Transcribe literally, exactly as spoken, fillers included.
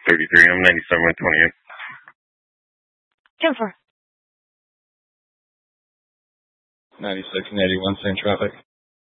thirty-three. I'm ninety-seven with twenty-eight. ten four. ninety-six and eighty-one, same traffic.